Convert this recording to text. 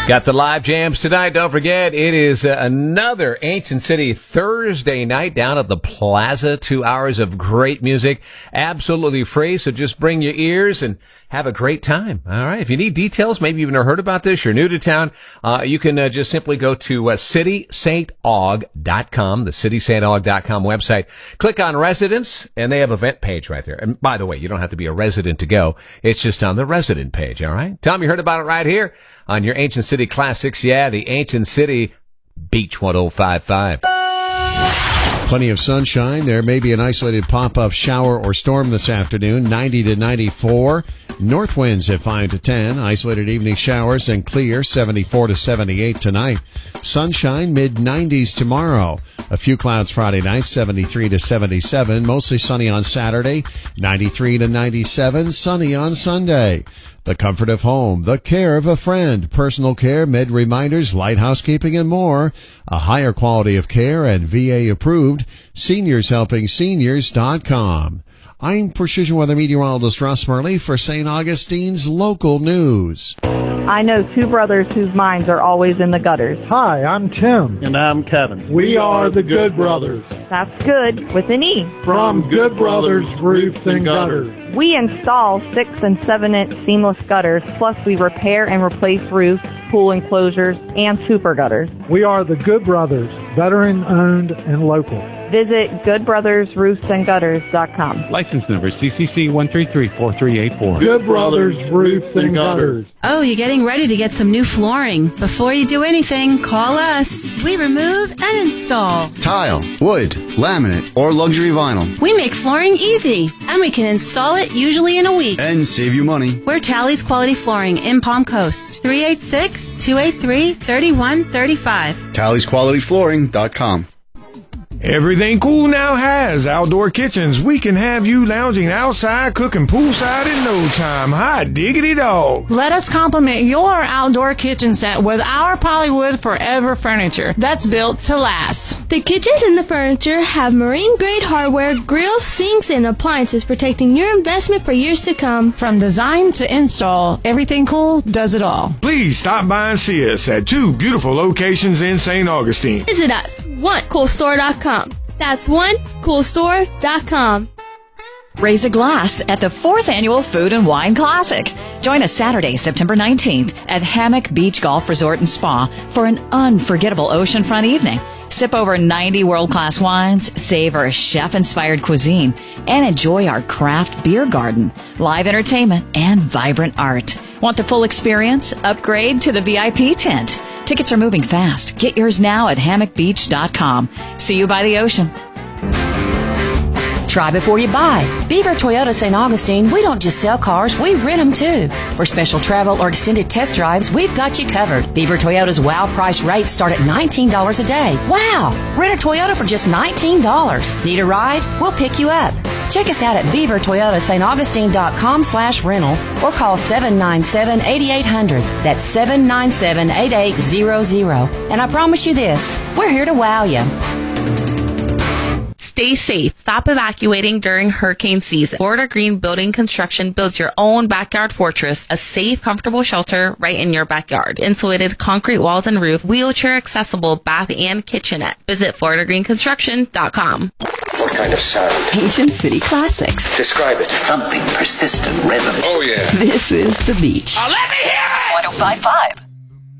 Got the live jams tonight. Don't forget, it is another Ancient City Thursday night down at the Plaza. 2 hours of great music, absolutely free. So just bring your ears and have a great time. All right. If you need details, maybe you've never heard about this, you're new to town, you can just simply go to citysaintaug.com, the citysaintaug.com website. Click on residents, and they have event page right there. And by the way, you don't have to be a resident to go. It's just on the resident page. All right. Tom, you heard about it right here on your Ancient City Classics. Yeah, the Ancient City Beach 1055. Plenty of sunshine. There may be an isolated pop-up shower or storm this afternoon. 90 to 94. North winds at 5 to 10. Isolated evening showers and clear. 74 to 78 tonight. Sunshine, mid-90s tomorrow. A few clouds Friday night. 73 to 77. Mostly sunny on Saturday. 93 to 97. Sunny on Sunday. The comfort of home, the care of a friend, personal care, med reminders, light housekeeping, and more. A higher quality of care and VA approved. SeniorsHelpingSeniors.com. I'm Precision Weather Meteorologist Russ Murley for St. Augustine's Local News. I know two brothers whose minds are always in the gutters. Hi, I'm Tim. And I'm Kevin. We are the Good Brothers. That's good with an E. From Good Brothers Roofs and Gutters. We install 6 and 7-inch seamless gutters, plus we repair and replace roofs, pool enclosures, and super gutters. We are the Good Brothers, veteran-owned and local. Visit goodbrothersroofsandgutters.com. License number CCC 1334384. Good Brothers Roofs and Gutters. Oh, you're getting ready to get some new flooring. Before you do anything, call us. We remove and install tile, wood, laminate, or luxury vinyl. We make flooring easy, and we can install it usually in a week. And save you money. We're Tally's Quality Flooring in Palm Coast. 386-283-3135. TallysQualityFlooring.com. Everything Cool now has outdoor kitchens. We can have you lounging outside, cooking poolside in no time. Hot diggity dog. Let us complement your outdoor kitchen set with our Polywood Forever furniture that's built to last. The kitchens and the furniture have marine-grade hardware, grills, sinks, and appliances protecting your investment for years to come. From design to install, Everything Cool does it all. Please stop by and see us at 2 beautiful locations in St. Augustine. Visit us, onecoolstore.com. That's onecoolstore.com. Raise a glass at the 4th Annual Food and Wine Classic. Join us Saturday, September 19th at Hammock Beach Golf Resort and Spa for an unforgettable oceanfront evening. Sip over 90 world-class wines, savor chef-inspired cuisine, and enjoy our craft beer garden, live entertainment, and vibrant art. Want the full experience? Upgrade to the VIP tent. Tickets are moving fast. Get yours now at hammockbeach.com. See you by the ocean. Try before you buy. Beaver Toyota St. Augustine, we don't just sell cars, we rent them too. For special travel or extended test drives, we've got you covered. Beaver Toyota's wow price rates start at $19 a day. Wow! Rent a Toyota for just $19. Need a ride? We'll pick you up. Check us out at beavertoyotastaugustine.com/rental or call 797-8800. That's 797-8800. And I promise you this, we're here to wow you. Stay safe. Stop evacuating during hurricane season. Florida Green Building Construction builds your own backyard fortress, a safe, comfortable shelter right in your backyard. Insulated concrete walls and roof, wheelchair accessible bath and kitchenette. Visit FloridaGreenConstruction.com. What kind of sound? Ancient City Classics. Describe it. Thumping, persistent rhythm. Oh, yeah. This is The Beach. Let me hear it! 1055.